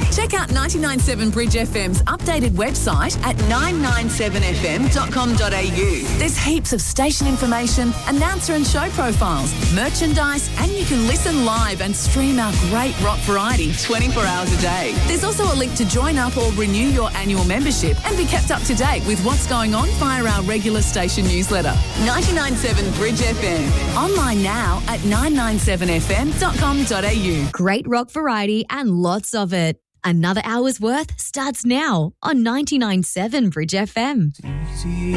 Check out 997 Bridge FM's updated website at 997fm.com.au. There's heaps of station information, announcer and show profiles, merchandise, and you can listen live and stream our great rock variety 24 hours a day. There's also a link to join up or renew your annual membership and be kept up to date with what's going on via our regular station newsletter. 997 Bridge FM. Online now at 997fm.com.au. Great rock variety and lots of it. Another hour's worth starts now on 99.7 Bridge FM.